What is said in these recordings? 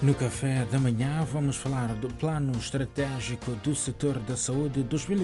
No café da manhã vamos falar do plano estratégico do setor da saúde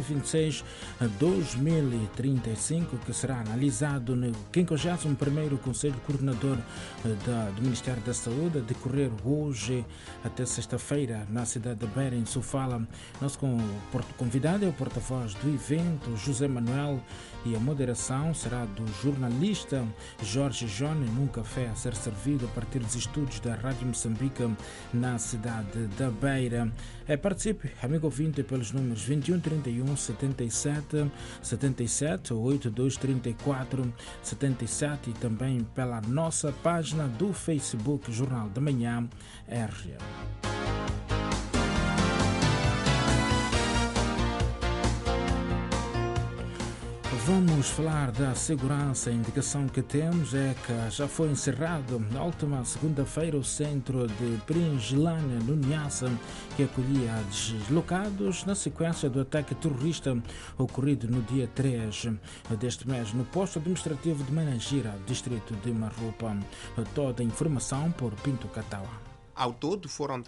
2026-2035, que será analisado no 51º Conselho Coordenador do Ministério da Saúde, a decorrer hoje até sexta-feira na cidade de Beira, em Sofala. Nosso convidado é o porta-voz do evento, José Manuel, e a moderação será do jornalista Jorge Jone, num café a ser servido a partir dos estúdios da Rádio Moçambique na cidade da Beira. Participe, amigo ouvinte, pelos números 21 31 77 77 82 34 77 e também pela nossa página do Facebook Jornal da Manhã RGM. Vamos falar da segurança. A indicação que temos é que já foi encerrado na última segunda-feira o centro de Pringilane, no Niassa, que acolhia deslocados na sequência do ataque terrorista ocorrido no dia 3 deste mês no posto administrativo de Manangira, distrito de Marrupa. Toda a informação por Pinto Catawa. Ao todo foram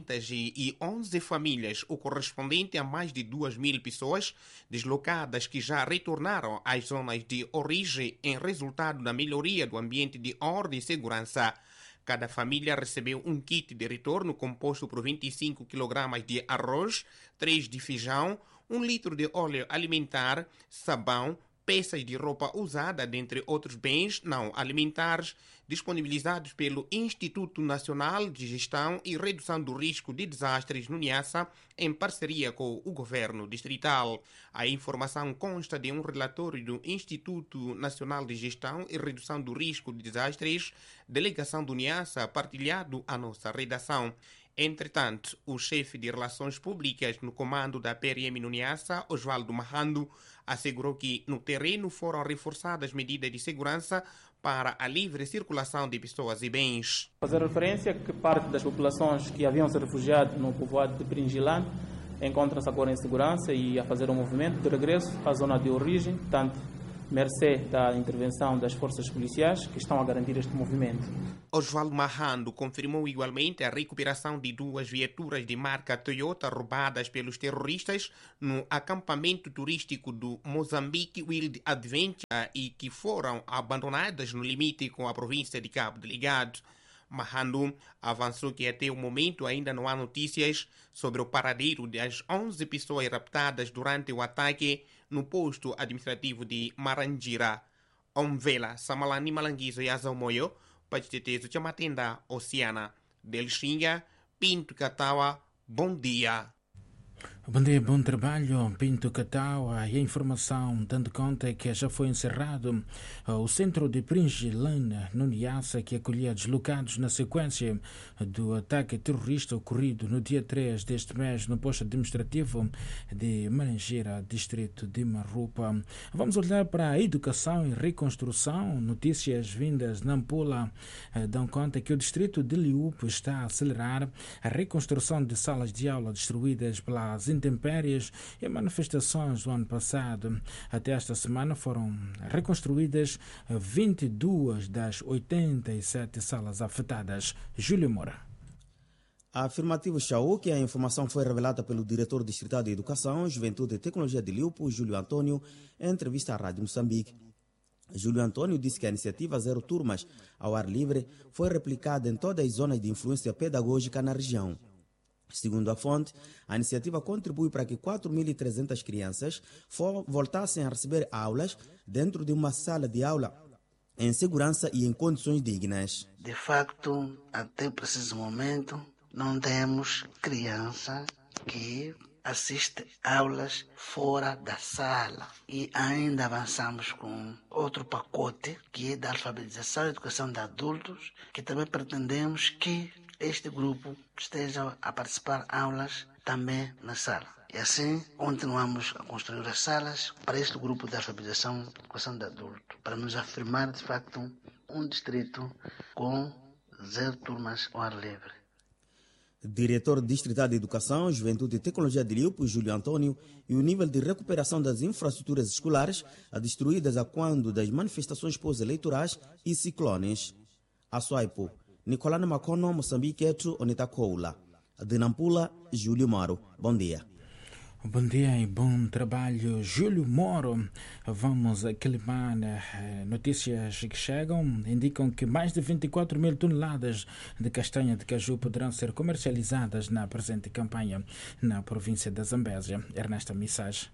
311 famílias, o correspondente a mais de 2.000 pessoas deslocadas que já retornaram às zonas de origem em resultado da melhoria do ambiente de ordem e segurança. Cada família recebeu um kit de retorno composto por 25 kg de arroz, 3 de feijão, 1 litro de óleo alimentar, sabão, peças de roupa usada, dentre outros bens não alimentares, disponibilizados pelo Instituto Nacional de Gestão e Redução do Risco de Desastres no Niassa, em parceria com o governo distrital. A informação consta de um relatório do Instituto Nacional de Gestão e Redução do Risco de Desastres, delegação do Niassa, partilhado à nossa redação. Entretanto, o chefe de Relações Públicas no comando da PRM no Niassa, Osvaldo Mahando, assegurou que no terreno foram reforçadas medidas de segurança para a livre circulação de pessoas e bens. Fazer referência que parte das populações que haviam se refugiado no povoado de Pringilane encontram-se agora em segurança e a fazer um movimento de regresso à zona de origem, tanto mercê da intervenção das forças policiais que estão a garantir este movimento. Osvaldo Mahando confirmou igualmente a recuperação de 2 viaturas de marca Toyota roubadas pelos terroristas no acampamento turístico do Mozambique Wild Adventure e que foram abandonadas no limite com a província de Cabo Delgado. Mahando avançou que até o momento ainda não há notícias sobre o paradeiro das 11 pessoas raptadas durante o ataque no posto administrativo de Marangira. Omvela, Samalani Malanguizo e Azaumoyo, Pachitetezo Chamatenda, Oceana, Delxinha, Pinto Catawa, bom dia. Bom dia, bom trabalho, Pinto Catawa. E a informação dando conta é que já foi encerrado o centro de Pringilane, no Niassa, que acolhia deslocados na sequência do ataque terrorista ocorrido no dia 3 deste mês no posto administrativo de Manangira, distrito de Marrupa. Vamos olhar para a educação e reconstrução. Notícias vindas na Nampula dão conta que o distrito de Liupo está a acelerar a reconstrução de salas de aula destruídas pelas intempéries e manifestações do ano passado. Até esta semana foram reconstruídas 22 das 87 salas afetadas. Júlio Moura. A afirmativo Chau, que a informação foi revelada pelo diretor distrital de Educação, Juventude e Tecnologia de Liupo, Júlio Antônio, em entrevista à Rádio Moçambique. Júlio Antônio disse que a iniciativa Zero Turmas ao Ar Livre foi replicada em todas as zonas de influência pedagógica na região. Segundo a fonte, a iniciativa contribui para que 4.300 crianças voltassem a receber aulas dentro de uma sala de aula em segurança e em condições dignas. De facto, até o preciso momento, não temos criança que assiste aulas fora da sala. E ainda avançamos com outro pacote, que é da alfabetização e educação de adultos, que também pretendemos que este grupo esteja a participar aulas também na sala. E assim, continuamos a construir as salas para este grupo de alfabetização e educação de adulto, para nos afirmar, de facto, um distrito com 0 turmas ao ar livre. Diretor distrital de Educação, Juventude e Tecnologia de Liupo, Júlio Antônio, e o nível de recuperação das infraestruturas escolares destruídas a quando das manifestações pós-eleitorais e ciclones. A Suaipo, Nicolano Macono, Moçambique, Onitacoula. De Nampula, Júlio Moro. Bom dia. Bom dia e bom trabalho, Júlio Moro. Vamos a Quilimane. Notícias que chegam indicam que mais de 24 mil toneladas de castanha de caju poderão ser comercializadas na presente campanha na província da Zambésia. Ernesto Missage.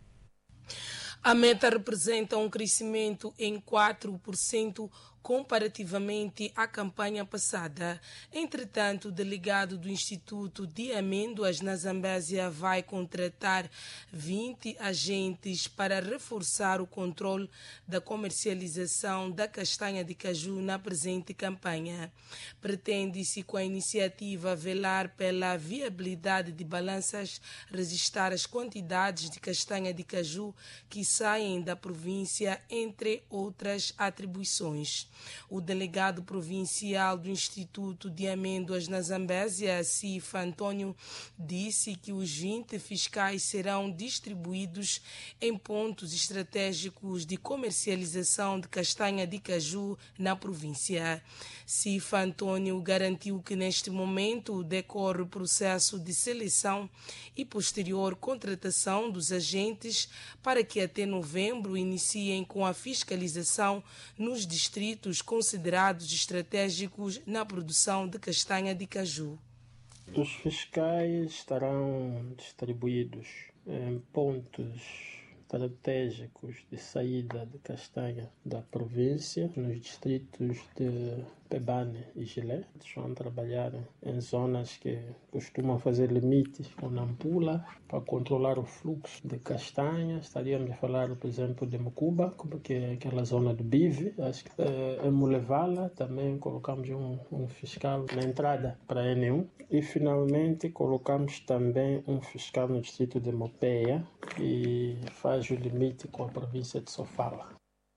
A meta representa um crescimento em 4% comparativamente à campanha passada. Entretanto, o delegado do Instituto de Amêndoas na Zambésia vai contratar 20 agentes para reforçar o controle da comercialização da castanha de caju na presente campanha. Pretende-se, com a iniciativa, velar pela viabilidade de balanças, registrar as quantidades de castanha de caju que saem da província, entre outras atribuições. O delegado provincial do Instituto de Amêndoas na Zambésia, Cifa Antônio, disse que os 20 fiscais serão distribuídos em pontos estratégicos de comercialização de castanha de caju na província. Cifa Antônio garantiu que neste momento decorre o processo de seleção e posterior contratação dos agentes para que até novembro iniciem com a fiscalização nos distritos considerados estratégicos na produção de castanha de caju. Os fiscais estarão distribuídos em pontos estratégicos de saída de castanha da província, nos distritos de Pebane e Gilé. Eles vão trabalhar em zonas que costumam fazer limites com Nampula para controlar o fluxo de castanha. Estaríamos a falar, por exemplo, de Mucuba, que é aquela zona do Bive. Acho que em Mulevala também colocamos um fiscal na entrada para a N1. E, finalmente, colocamos também um fiscal no distrito de Mopeia, que faz o limite com a província de Sofala.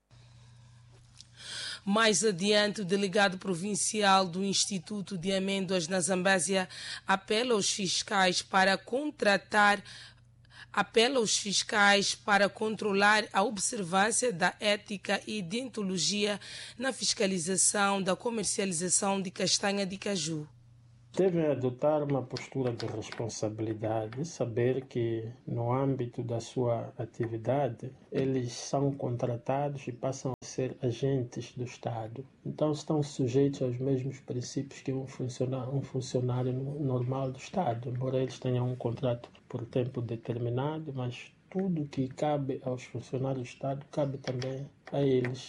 Mais adiante, o delegado provincial do Instituto de Amêndoas na Zambésia apela aos fiscais para controlar a observância da ética e deontologia na fiscalização da comercialização de castanha de caju. Devem adotar uma postura de responsabilidade, saber que no âmbito da sua atividade eles são contratados e passam a ser agentes do Estado. Então estão sujeitos aos mesmos princípios que um funcionário normal do Estado, embora eles tenham um contrato por tempo determinado, mas tudo que cabe aos funcionários do Estado cabe também a eles.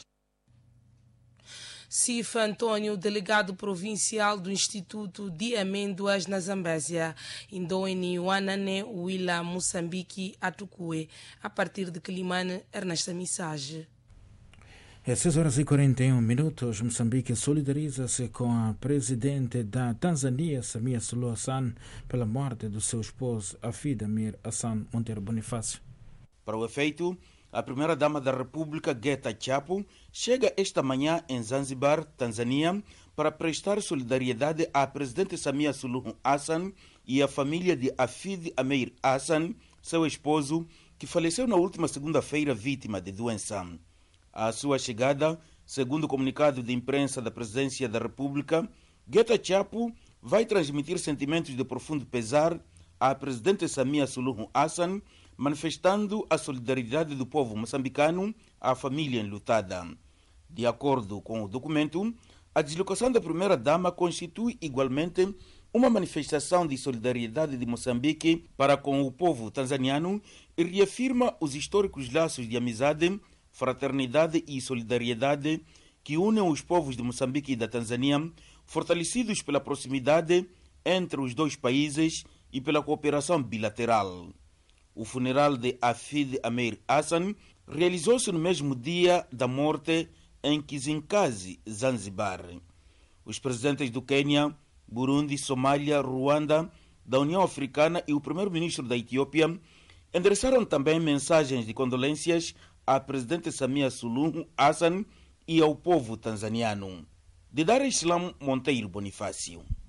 Cifa Antônio, delegado provincial do Instituto de Amêndoas na Zambésia, Indoene Wanane Wila Moçambique Atukue. A partir de Quilimane, Ernesto Missage. É 6h41. Moçambique solidariza-se com a presidente da Tanzânia, Samia Suluhu Hassan, pela morte do seu esposo, Hafidh Amir Hassan Monteiro Bonifácio. Para o efeito, a primeira-dama da República, Geta Chapo, chega esta manhã em Zanzibar, Tanzânia, para prestar solidariedade à presidente Samia Suluhu Hassan e à família de Hafidh Amir Hassan, seu esposo, que faleceu na última segunda-feira vítima de doença. À sua chegada, segundo o comunicado de imprensa da Presidência da República, Geta Chapo vai transmitir sentimentos de profundo pesar à presidente Samia Suluhu Hassan, manifestando a solidariedade do povo moçambicano à família enlutada. De acordo com o documento, a deslocação da primeira-dama constitui igualmente uma manifestação de solidariedade de Moçambique para com o povo tanzaniano e reafirma os históricos laços de amizade, fraternidade e solidariedade que unem os povos de Moçambique e da Tanzânia, fortalecidos pela proximidade entre os dois países e pela cooperação bilateral. O funeral de Hafidh Amir Hassan realizou-se no mesmo dia da morte em Kizimkazi, Zanzibar. Os presidentes do Quênia, Burundi, Somália, Ruanda, da União Africana e o primeiro-ministro da Etiópia endereçaram também mensagens de condolências à presidente Samia Suluhu Hassan e ao povo tanzaniano. De Dar es Salaam, Monteiro Bonifácio.